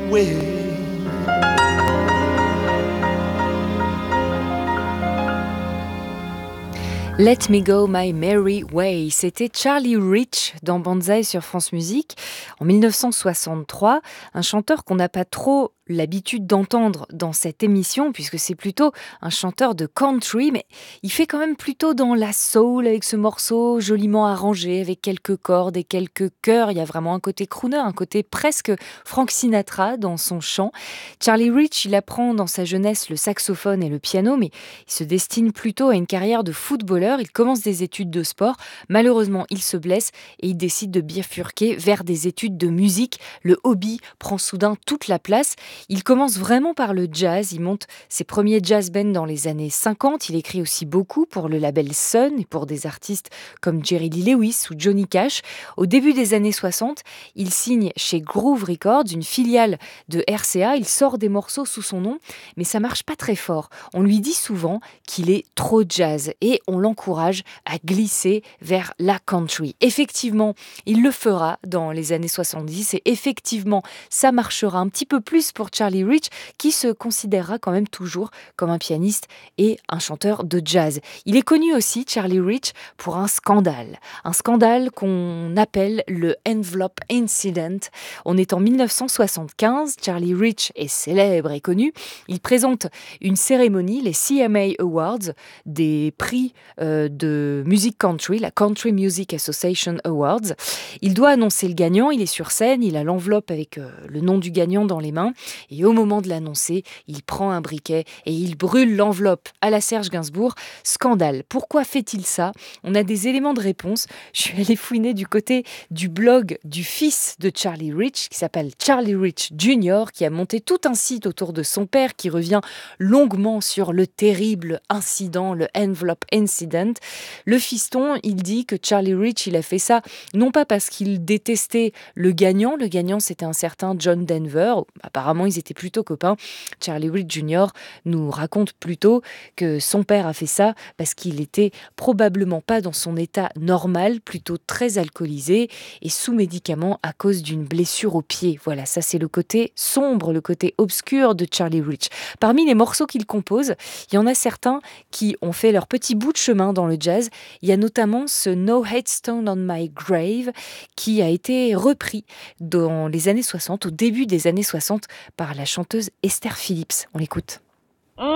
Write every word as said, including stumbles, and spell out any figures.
way. Let Me Go My Merry Way, c'était Charlie Rich dans Banzai sur France Musique en mille neuf cent soixante-trois, un chanteur qu'on n'a pas trop l'habitude d'entendre dans cette émission puisque c'est plutôt un chanteur de country, mais il fait quand même plutôt dans la soul avec ce morceau joliment arrangé avec quelques cordes et quelques chœurs. Il y a vraiment un côté crooner, un côté presque Frank Sinatra dans son chant. Charlie Rich, il apprend dans sa jeunesse le saxophone et le piano, mais il se destine plutôt à une carrière de footballeur. Il commence des études de sport. Malheureusement, il se blesse et il décide de bifurquer vers des études de musique. Le hobby prend soudain toute la place. Il commence vraiment par le jazz. Il monte ses premiers jazz bands dans les années cinquante. Il écrit aussi beaucoup pour le label Sun et pour des artistes comme Jerry Lee Lewis ou Johnny Cash. Au début des années soixante, il signe chez Groove Records, une filiale de R C A. Il sort des morceaux sous son nom, mais ça marche pas très fort. On lui dit souvent qu'il est trop jazz et on l'encourage à glisser vers la country. Effectivement, il le fera dans les années soixante-dix et effectivement, ça marchera un petit peu plus pour Charlie Rich, qui se considérera quand même toujours comme un pianiste et un chanteur de jazz. Il est connu aussi, Charlie Rich, pour un scandale. Un scandale qu'on appelle le Envelope Incident. On est en mille neuf cent soixante-quinze, Charlie Rich est célèbre et connu. Il présente une cérémonie, les C M A Awards, des prix euh, de musique country, la Country Music Association Awards. Il doit annoncer le gagnant, il est sur scène, il a l'enveloppe avec euh, le nom du gagnant dans les mains. Et au moment de l'annoncer, il prend un briquet et il brûle l'enveloppe à la Serge Gainsbourg. Scandale. Pourquoi fait-il ça ? On a des éléments de réponse. Je suis allée fouiner du côté du blog du fils de Charlie Rich, qui s'appelle Charlie Rich Junior, qui a monté tout un site autour de son père, qui revient longuement sur le terrible incident, le Envelope Incident. Le fiston, il dit que Charlie Rich, il a fait ça, non pas parce qu'il détestait le gagnant. Le gagnant, c'était un certain John Denver. Apparemment, ils étaient plutôt copains. Charlie Rich Junior nous raconte plutôt que son père a fait ça parce qu'il était probablement pas dans son état normal, plutôt très alcoolisé et sous médicaments à cause d'une blessure au pied. Voilà, ça c'est le côté sombre, le côté obscur de Charlie Rich. Parmi les morceaux qu'il compose, il y en a certains qui ont fait leur petit bout de chemin dans le jazz. Il y a notamment ce No Headstone on My Grave qui a été repris dans les années soixante, au début des années soixante, par la chanteuse Esther Phillips. On l'écoute.